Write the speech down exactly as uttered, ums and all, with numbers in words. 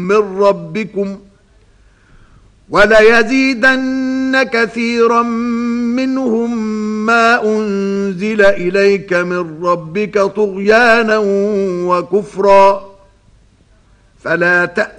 من ربكم وليزيدن كثيرا منهم ما أنزل إليك من ربك طغيانا وكفرا فلا تأس